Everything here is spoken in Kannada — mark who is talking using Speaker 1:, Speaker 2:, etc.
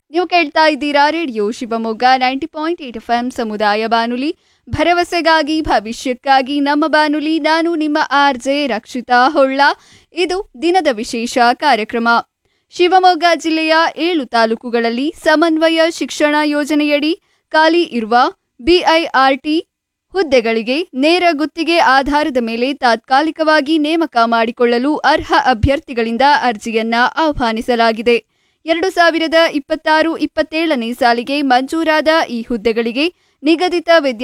Speaker 1: ನೀವು ಕೇಳ್ತಾ ಇದ್ದೀರಾ ರೇಡಿಯೋ ಶಿವಮೊಗ್ಗ 90.8 FM ಸಮುದಾಯ ಬಾನುಲಿ ಭರವಸೆಗಾಗಿ ಭವಿಷ್ಯಕ್ಕಾಗಿ ನಮ್ಮ ಬಾನುಲಿ. ನಾನು ನಿಮ್ಮ RJ ರಕ್ಷಿತಾ ಹೊಳ್ಳ. ಇದು ದಿನದ ವಿಶೇಷ ಕಾರ್ಯಕ್ರಮ. ಶಿವಮೊಗ್ಗ ಜಿಲ್ಲೆಯ 7 ತಾಲೂಕುಗಳಲ್ಲಿ ಸಮನ್ವಯ ಶಿಕ್ಷಣ ಯೋಜನೆಯಡಿ ಖಾಲಿ ಇರುವ BIRT ಹುದ್ದೆಗಳಿಗೆ ನೇರ ಗುತ್ತಿಗೆ ಆಧಾರದ ಮೇಲೆ ತಾತ್ಕಾಲಿಕವಾಗಿ ನೇಮಕ ಮಾಡಿಕೊಳ್ಳಲು ಅರ್ಹ ಅಭ್ಯರ್ಥಿಗಳಿಂದ ಅರ್ಜಿಯನ್ನ ಆಹ್ವಾನಿಸಲಾಗಿದೆ. 2026-27 ಸಾಲಿಗೆ ಮಂಜೂರಾದ ಈ ಹುದ್ದೆಗಳಿಗೆ ನಿಗದಿತ